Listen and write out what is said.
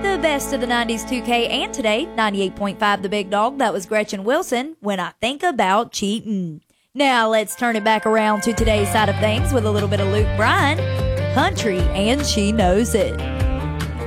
The best of the 90s 2K and today, 98.5 The Big Dog. That was Gretchen Wilson, When I Think About Cheating. Now let's turn it back around to today's side of things with a little bit of Luke Bryan, Country, and She Knows It.